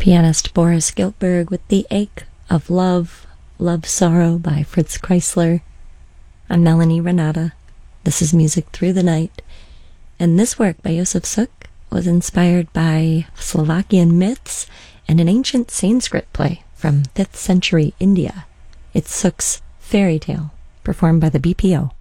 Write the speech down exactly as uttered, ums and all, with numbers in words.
Pianist Boris Giltberg with The Ache of Love, Love Sorrow by Fritz Kreisler. I'm Melanie Renata. This is Music Through the Night. And this work by Josef Suk was inspired by Slovakian myths and an ancient Sanskrit play from fifth century India. It's Suk's Fairy Tale, performed by the B P O.